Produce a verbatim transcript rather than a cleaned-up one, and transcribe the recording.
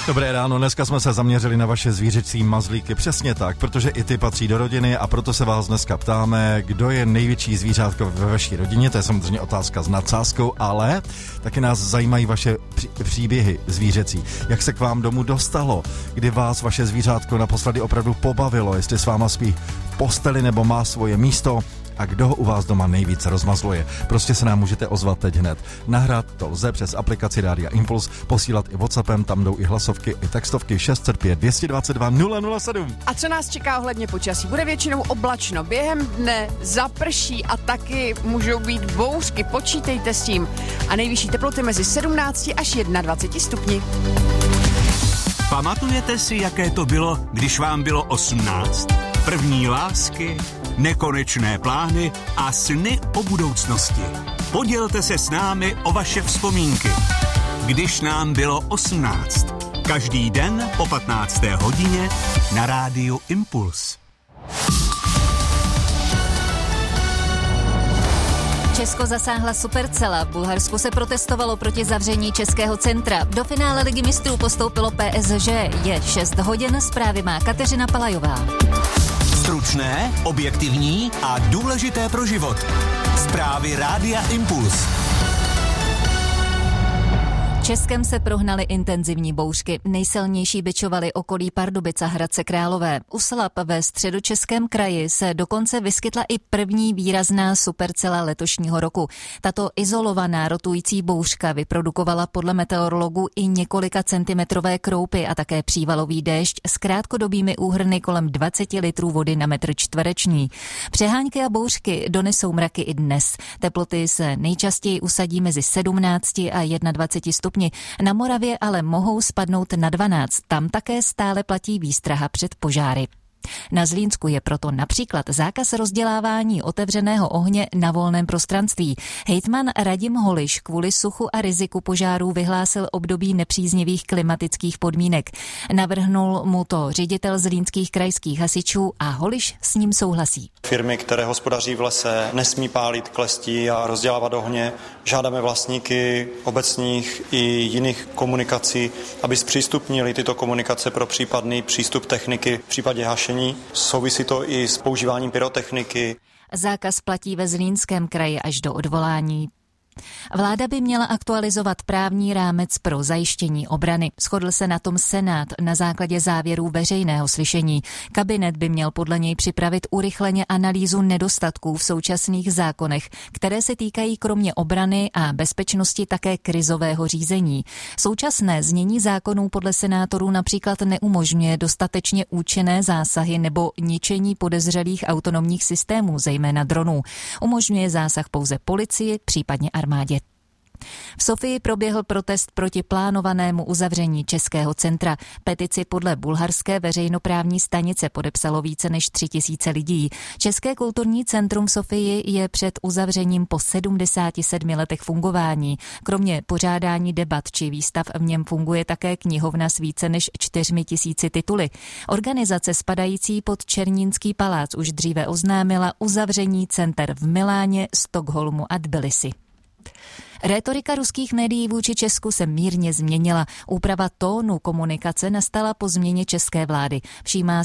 Dobré ráno, dneska jsme se zaměřili na vaše zvířecí mazlíky, přesně tak, protože i ty patří do rodiny a proto se vás dneska ptáme, kdo je největší zvířátko ve vaší rodině, to je samozřejmě otázka s nadsázkou, ale taky nás zajímají vaše pří, příběhy zvířecí, jak se k vám domů dostalo, kdy vás vaše zvířátko naposledy opravdu pobavilo, jestli s váma spí v posteli nebo má svoje místo, a kdo ho u vás doma nejvíce rozmazluje. Prostě se nám můžete ozvat teď hned. Nahrát to lze přes aplikaci Rádia Impuls, posílat i WhatsAppem, tam jdou i hlasovky, i textovky šest set pět dvě dvacet dva nula nula sedm. A co nás čeká ohledně počasí? Bude většinou oblačno, během dne zaprší a taky můžou být bouřky, počítejte s tím. A nejvyšší teploty mezi sedmnáct až dvacet jedna stupni. Pamatujete si, jaké to bylo, když vám bylo osmnáct? První lásky, nekonečné plány a sny o budoucnosti. Podělte se s námi o vaše vzpomínky. Když nám bylo osmnáct. Každý den po patnácté hodině na rádiu Impuls. Česko zasáhla supercela. V Bulharsku se protestovalo proti zavření Českého centra. Do finále Ligy mistrů postoupilo P S G. Je šest hodin, zprávy má Kateřina Palajová. Stručné, objektivní a důležité pro život. Zprávy Rádia Impuls. Českem se prohnaly intenzivní bouřky. Nejsilnější bičovaly okolí Pardubic a Hradce Králové. U Slap ve Středočeském kraji se dokonce vyskytla i první výrazná supercela letošního roku. Tato izolovaná rotující bouřka vyprodukovala podle meteorologů i několika centimetrové kroupy a také přívalový déšť s krátkodobými úhrny kolem dvacet litrů vody na metr čtvereční. Přehánky a bouřky donesou mraky i dnes. Teploty se nejčastěji usadí mezi sedmnáct a dvacet jedna stupňů. Na Moravě ale mohou spadnout na dvanáct. Tam také stále platí výstraha před požáry. Na Zlínsku je proto například zákaz rozdělávání otevřeného ohně na volném prostranství. Hejtman Radim Holiš kvůli suchu a riziku požárů vyhlásil období nepříznivých klimatických podmínek. Navrhnul mu to ředitel zlínských krajských hasičů a Holiš s ním souhlasí. Firmy, které hospodaří v lese, nesmí pálit klestí a rozdělávat ohně. Žádáme vlastníky obecních i jiných komunikací, aby zpřístupnili tyto komunikace pro případný přístup techniky v případě hašení. Souvisí to i s používáním pyrotechniky. Zákaz platí ve Zlínském kraji až do odvolání. Vláda by měla aktualizovat právní rámec pro zajištění obrany. Shodl se na tom Senát na základě závěrů veřejného slyšení. Kabinet by měl podle něj připravit urychleně analýzu nedostatků v současných zákonech, které se týkají kromě obrany a bezpečnosti také krizového řízení. Současné znění zákonů podle senátorů například neumožňuje dostatečně účinné zásahy nebo ničení podezřelých autonomních systémů, zejména dronů. Umožňuje zásah pouze policii, případně armádě. V Sofii proběhl protest proti plánovanému uzavření Českého centra. Petici podle bulharské veřejnoprávní stanice podepsalo více než tři tisíce lidí. České kulturní centrum v Sofii je před uzavřením po sedmdesáti sedmi letech fungování. Kromě pořádání debat či výstav v něm funguje také knihovna s více než čtyřmi tisíci tituly. Organizace spadající pod Černínský palác už dříve oznámila uzavření center v Miláně, Stockholmu a Tbilisi. Rétorika ruských médií vůči Česku se mírně změnila. Úprava tónu komunikace nastala po změně české vlády. Všímá